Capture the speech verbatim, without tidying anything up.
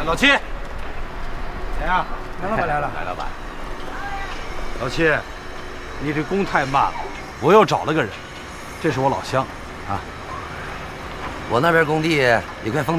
老七，谁呀？ 来老板来了。 来，老板。老七，你这工太慢了，我又找了个人，这是我老乡，啊。 我那边工地也快封。